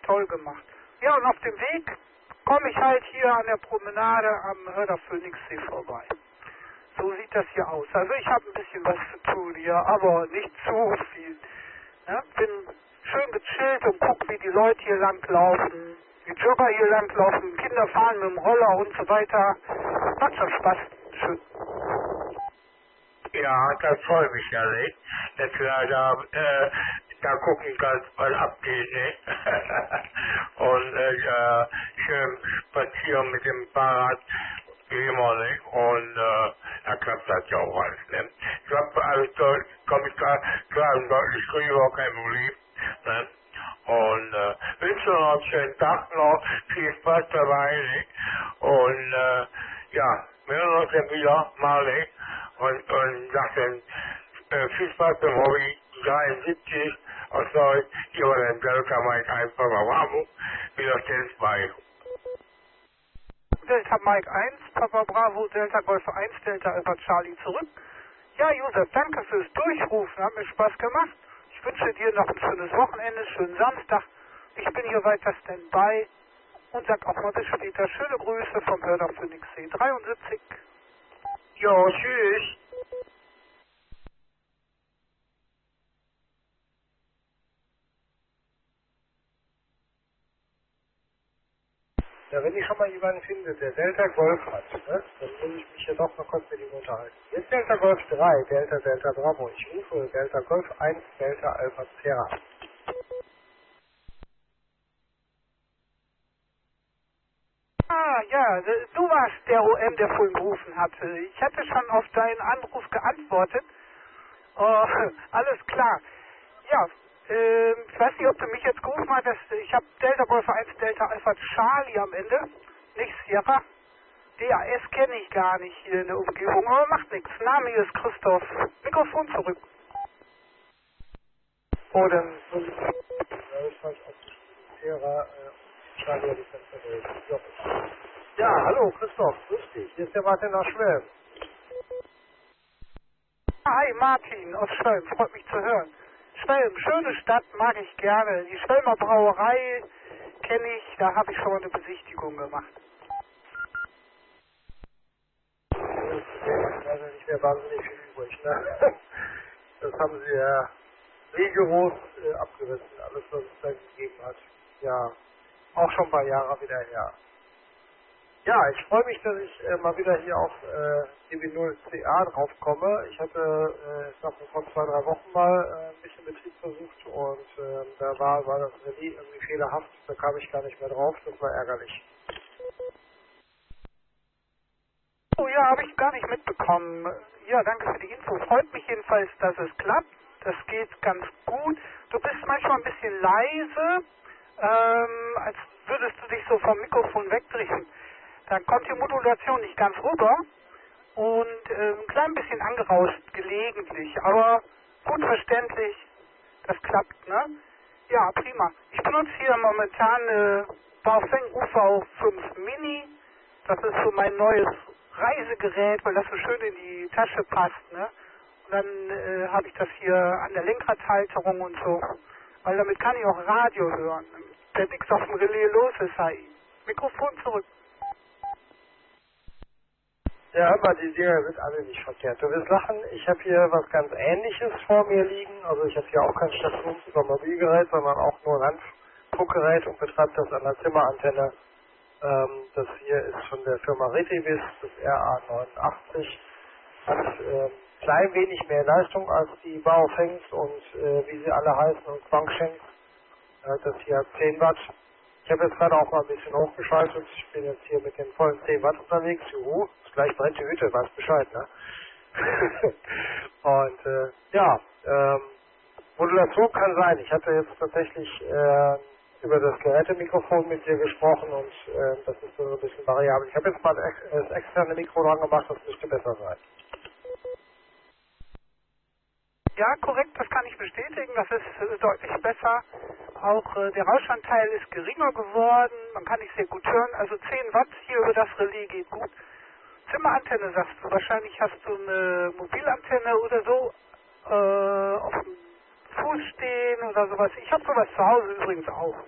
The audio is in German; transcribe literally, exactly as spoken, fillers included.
toll gemacht. Ja, und auf dem Weg komme ich halt hier an der Promenade am Hörder Phoenixsee vorbei. So sieht das hier aus. Also ich habe ein bisschen was zu tun hier, aber nicht zu viel. Ja, bin schön gechillt und gucke, wie die Leute hier langlaufen, die Jogger hier langlaufen, Kinder fahren mit dem Roller und so weiter. Macht schon Spaß. Schön. Ja, das freut mich ja nicht, dass du da, da, äh, da gucken kannst, was abgeht, ne? Und äh, äh, schön spazieren mit dem Fahrrad, wie immer, ne? Und äh, da klappt das ja auch alles, ne? Ich hab, also, da komme ich klar, klar und deutlich rüber, kein Problem, ne? Und äh, wünsche noch einen schönen Tag noch, viel Spaß dabei, ne? Und äh, ja, wir hören uns dann wieder mal, ne? Und, und sag dann äh, viel Spaß beim Hobby dreiundsiebzig aus Neuss, hier war der Delta Mike eins Papa Bravo, wieder stellt bei. Delta Mike eins, Papa Bravo, Delta Golf eins, Delta Alpha Charlie zurück. Ja, Josef, danke fürs Durchrufen, hat mir Spaß gemacht. Ich wünsche dir noch ein schönes Wochenende, schönen Samstag. Ich bin hier weiter Standby und sag auch mal bis später. Schöne Grüße vom Hörder Phoenixsee dreiundsiebzig. Jo, tschüss. Ja, wenn ich schon mal jemanden finde, der Delta Golf hat, ne, dann muss ich mich ja doch noch kurz mit ihm unterhalten. Jetzt Delta Golf drei, Delta Delta Bravo. Ich rufe Delta Golf eins, Delta Alpha Sierra. Ah, ja, du warst der O M, der vorhin gerufen hatte. Ich hatte schon auf deinen Anruf geantwortet. Oh, alles klar. Ja, ähm, ich weiß nicht, ob du mich jetzt gerufen hattest. Ich habe Delta Golf eins, Delta Alpha Charlie am Ende. Nicht Sierra. D A S kenne ich gar nicht hier in der Umgebung, aber macht nichts. Name hier ist Christoph. Mikrofon zurück. Oh, dann muss ich ja, ist falsch aufgeschrieben. Sierra, äh, Charlie habe ich dann verwählt. Ja, hallo Christoph, grüß dich. Hier ist der Martin aus Schwelm. Hi Martin aus Schwelm, freut mich zu hören. Schwelm, schöne Stadt, mag ich gerne. Die Schwelmer Brauerei kenne ich, da habe ich schon mal eine Besichtigung gemacht. Das ist leider nicht mehr wahnsinnig viel übrig, ne? Das haben sie ja rigoros äh, abgerissen, alles was es da gegeben hat. Ja, auch schon ein paar Jahre wieder her. Ja, ich freue mich, dass ich äh, mal wieder hier auf äh, D B null C A drauf komme. Ich hatte, äh, ich sag mal, vor zwei, drei Wochen mal äh, ein bisschen Betrieb versucht und äh, da war, war das Relais irgendwie fehlerhaft. Da kam ich gar nicht mehr drauf. Das war ärgerlich. Oh ja, habe ich gar nicht mitbekommen. Ja, danke für die Info. Freut mich jedenfalls, dass es klappt. Das geht ganz gut. Du bist manchmal ein bisschen leise, ähm, als würdest du dich so vom Mikrofon wegdrehen. Dann kommt die Modulation nicht ganz rüber und äh, ein klein bisschen angerauscht gelegentlich, aber gut verständlich. Das klappt, ne? Ja, prima. Ich benutze hier momentan eine Baofeng U V fünf Mini. Das ist so mein neues Reisegerät, weil das so schön in die Tasche passt, ne? Und dann äh, habe ich das hier an der Lenkradhalterung und so, weil damit kann ich auch Radio hören, wenn nichts auf dem Relais los ist. Hey. Mikrofon zurück. Ja, aber die Dinger sind alle nicht verkehrt. Du wirst lachen, ich habe hier was ganz Ähnliches vor mir liegen. Also ich habe hier auch kein Stations- oder Mobilgerät, sondern auch nur ein Handfunkgerät und betreibe das an der Zimmerantenne. Ähm, das hier ist von der Firma Retivis, das R A neunundachtzig. Hat äh, klein wenig mehr Leistung als die Baofengs und äh, wie sie alle heißen und Quangshenks. Äh, das hier hat zehn Watt. Ich habe jetzt gerade auch mal ein bisschen hochgeschaltet. Ich bin jetzt hier mit den vollen zehn Watt unterwegs. Juhu, ist gleich brennt die Hütte, weißt Bescheid, ne? Und äh, ja, ähm, Modulation kann sein. Ich hatte jetzt tatsächlich äh, über das Gerätemikrofon mit dir gesprochen und äh, das ist so ein bisschen variabel. Ich habe jetzt mal das externe Mikro dran gemacht, das müsste besser sein. Ja, korrekt, das kann ich bestätigen. Das ist äh, deutlich besser. Auch äh, der Rauschanteil ist geringer geworden. Man kann nicht sehr gut hören. Also zehn Watt hier über das Relais geht gut. Zimmerantenne sagst du. Wahrscheinlich hast du eine Mobilantenne oder so äh, auf dem Fuß stehen oder sowas. Ich habe sowas zu Hause übrigens auch.